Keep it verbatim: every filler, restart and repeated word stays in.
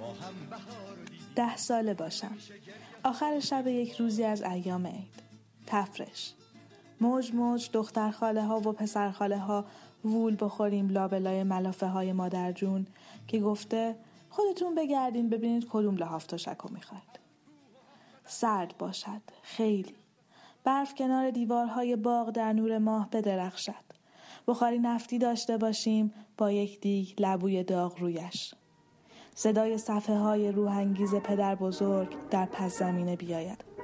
ده ساله باشم. آخر شب یک روزی از ایام عید. تفرش. موج موج دختر خاله ها و پسر خاله ها وول بخوریم لابلای ملافه های مادر جون که گفته خودتون بگردین ببینید کدوم لحاف تشکو میخواید. سرد باشد. خیلی. برف کنار دیوارهای باغ در نور ماه بدرخشد. بخاری نفتی داشته باشیم با یک دیگ لبوی داغ رویش. صدای صفحه های روحانگیز پدر بزرگ در پس زمینه بیاید.